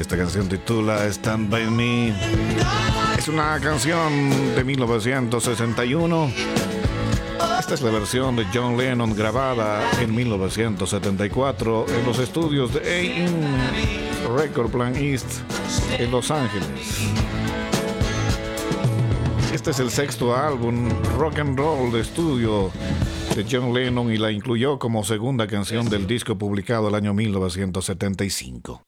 Esta canción titula Stand By Me. Es una canción de 1961. Esta es la versión de John Lennon grabada en 1974 en los estudios de A&M Record Plant East en Los Ángeles. Este es el sexto álbum rock and roll de estudio de John Lennon y la incluyó como segunda canción del disco publicado el año 1975.